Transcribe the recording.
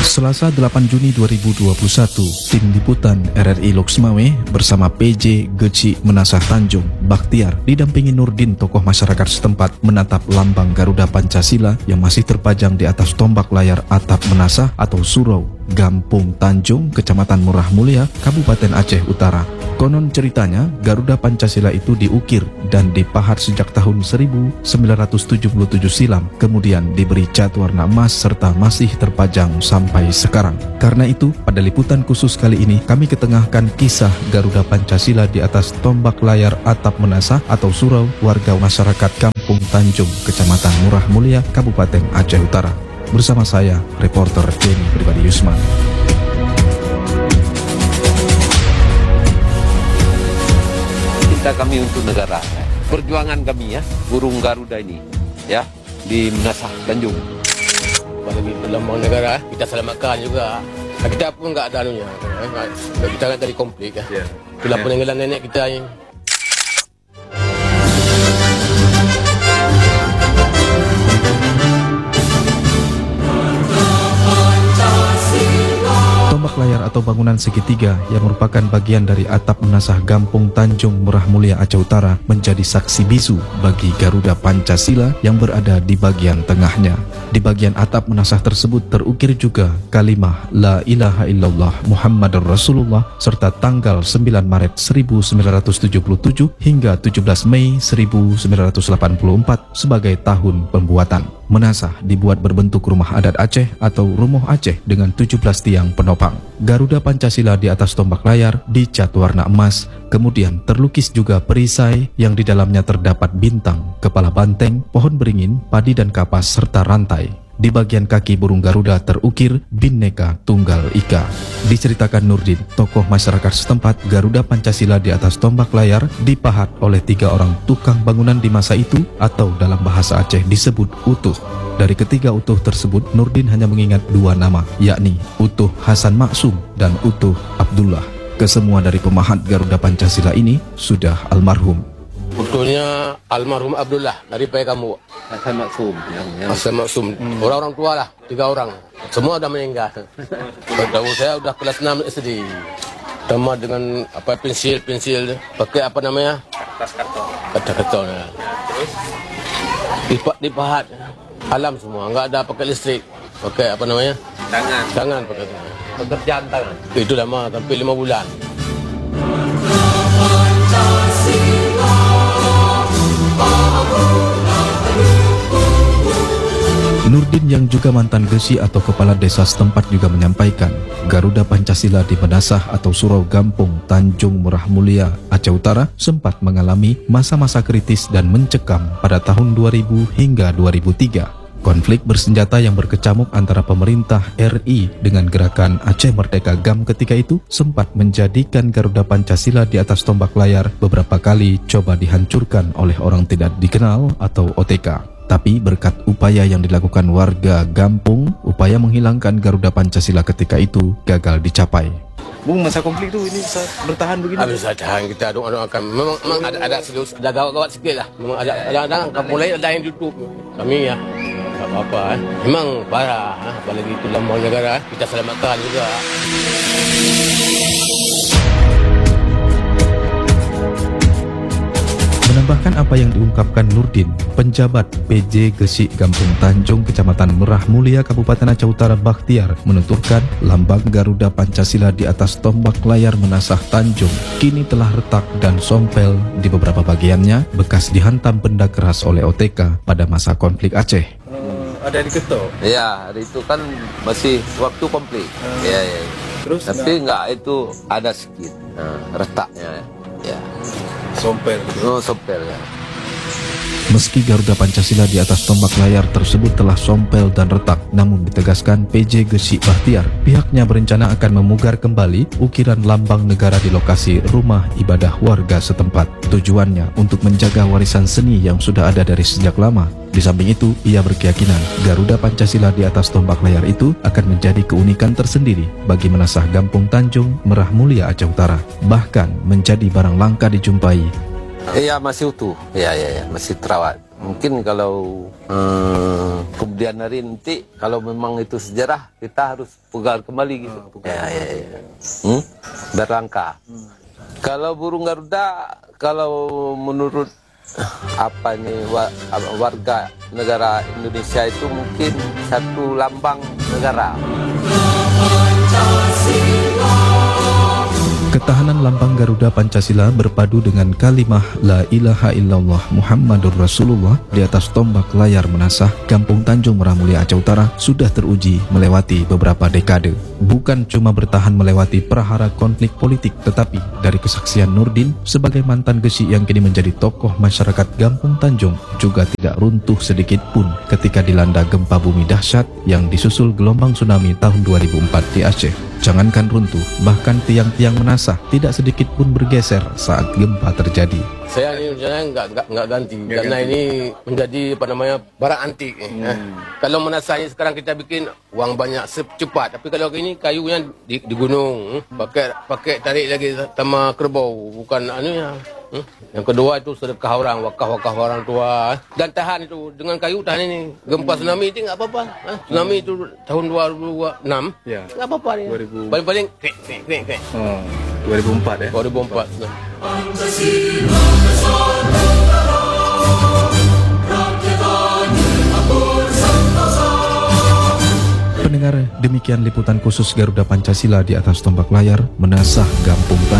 Selasa 8 Juni 2021, tim liputan RRI Loksmawe bersama PJ Geci Menasah Tanjung Bakhtiar didampingi Nurdin, tokoh masyarakat setempat, menatap lambang Garuda Pancasila yang masih terpajang di atas tombak layar atap Menasah atau surau Gampung Tanjung, Kecamatan Murah Mulia, Kabupaten Aceh Utara. Konon ceritanya, Garuda Pancasila itu diukir dan dipahat sejak tahun 1977 silam, kemudian diberi cat warna emas serta masih terpajang sampai sekarang. Karena itu, pada liputan khusus kali ini, kami ketengahkan kisah Garuda Pancasila di atas tombak layar atap Menasah atau surau warga masyarakat Kampung Tanjung, Kecamatan Murah Mulia, Kabupaten Aceh Utara. Bersama saya, reporter Denny Pribadi Yusman. Cinta kami untuk negara, perjuangan kami ya, burung Garuda ini ya di Menasah Tanjung. Bagi lambang negara kita selamatkan juga. Kita pun nggak ada anunya, kita nggak dari konflik ya. Itulah peninggalan nenek kita ini. Tombak layar atau bangunan segitiga yang merupakan bagian dari atap Menasah Gampung Tanjung Murah Mulia Aceh Utara menjadi saksi bisu bagi Garuda Pancasila yang berada di bagian tengahnya. Di bagian atap Menasah tersebut terukir juga kalimah La ilaha illallah Muhammadur Rasulullah serta tanggal 9 Maret 1977 hingga 17 Mei 1984 sebagai tahun pembuatan. Menasah dibuat berbentuk rumah adat Aceh atau Rumoh Aceh dengan 17 tiang penopang. Garuda Pancasila di atas tombak layar dicat warna emas, kemudian terlukis juga perisai yang di dalamnya terdapat bintang, kepala banteng, pohon beringin, padi dan kapas serta rantai. Di bagian kaki burung Garuda terukir Bhinneka Tunggal Ika. Diceritakan Nurdin, tokoh masyarakat setempat, Garuda Pancasila di atas tombak layar dipahat oleh 3 orang tukang bangunan di masa itu atau dalam bahasa Aceh disebut utuh. Dari ketiga utuh tersebut, Nurdin hanya mengingat 2 nama, yakni Utuh Hasan Maksum dan Utuh Abdullah. Kesemua dari pemahat Garuda Pancasila ini sudah almarhum. Utuhnya almarhum Abdullah dari Pekamu. Hasan Maksum. Hasan Maksum. Orang-orang tua lah, 3 orang. Semua udah meninggal. Tahu saya udah kelas 6 SD. Sama dengan apa pensil, pakai apa namanya? Kertas karton. Ya. Terus dipahat. Alam semua, nggak ada pakai listrik. Pakai apa namanya? Tangan pakai tangan. Pekerjaan tangan. Itu lama sampai 5 bulan. Nurdin yang juga mantan gesi atau kepala desa setempat juga menyampaikan, Garuda Pancasila di Menasah atau Surau Gampung Tanjung Murah Mulia Aceh Utara sempat mengalami masa-masa kritis dan mencekam pada tahun 2000 hingga 2003. Konflik bersenjata yang berkecamuk antara pemerintah RI dengan gerakan Aceh Merdeka GAM ketika itu sempat menjadikan Garuda Pancasila di atas tombak layar beberapa kali coba dihancurkan oleh orang tidak dikenal atau OTK. Tapi berkat upaya yang dilakukan warga Gampung, upaya menghilangkan Garuda Pancasila ketika itu gagal dicapai. Bung, masa konflik itu ini bisa bertahan begini? Bisa tahan, kita doakan. Memang ada gawat sikit lah. Memang ada kampung lain ada yang tutup. Kami ya tak apa-apa. Memang parah, apalagi itu lambang negara, kita selamatkan juga. Menambahkan apa yang diungkapkan Nurdin, penjabat PJ Gesi Gampung Tanjung, Kecamatan Murah Mulia, Kabupaten Aceh Utara Bakhtiar menuturkan lambang Garuda Pancasila di atas tombak layar Menasah Tanjung kini telah retak dan sompel di beberapa bagiannya bekas dihantam benda keras oleh OTK pada masa konflik Aceh. Ada di Keto? Ya, itu kan masih waktu konflik. Ya. Terus? Tapi enggak, itu ada sedikit retaknya. Ya. Sompel. Sompel ya. Meski Garuda Pancasila di atas tombak layar tersebut telah sompel dan retak, namun ditegaskan PJ Gesi Bakhtiar, pihaknya berencana akan memugar kembali ukiran lambang negara di lokasi rumah ibadah warga setempat. Tujuannya untuk menjaga warisan seni yang sudah ada dari sejak lama. Di samping itu, ia berkeyakinan Garuda Pancasila di atas tombak layar itu akan menjadi keunikan tersendiri bagi Menasah Gampung Tanjung, Murah Mulia Aceh Utara. Bahkan menjadi barang langka dijumpai. Iya, masih utuh. Ya, masih terawat. Mungkin kalau kemudian hari nanti kalau memang itu sejarah, kita harus pugar kembali gitu. Berlangkah. Kalau burung Garuda, kalau menurut warga negara Indonesia itu mungkin satu lambang negara. Ketahanan lambang Garuda Pancasila berpadu dengan kalimah La ilaha illallah Muhammadur Rasulullah di atas tombak layar menasah Kampung Tanjung Merah Mulia Aceh Utara sudah teruji melewati beberapa dekade. Bukan cuma bertahan melewati prahara konflik politik, tetapi dari kesaksian Nurdin sebagai mantan gesi yang kini menjadi tokoh masyarakat Kampung Tanjung juga tidak runtuh sedikit pun ketika dilanda gempa bumi dahsyat yang disusul gelombang tsunami tahun 2004 di Aceh. Jangankan runtuh, bahkan tiang-tiang menasah tidak sedikit pun bergeser saat gempa terjadi. Saya ini nggak ganti karena ini menjadi barang antik. Kalau menasahnya sekarang kita bikin uang banyak cepat, tapi kalau ini kayunya di gunung, pakai tarik lagi sama kerbau, bukan anunya. Yang kedua itu sedekah orang, wakaf orang tua, dan tahan itu dengan kayu tahan ini. Gempa tsunami itu nggak apa-apa. Tsunami itu tahun 2006, nggak apa-apa nih. Paling-paling kek. 2004 ya. 2004. Pendengar, demikian liputan khusus Garuda Pancasila di atas tombak layar menasah Kampung Tanjung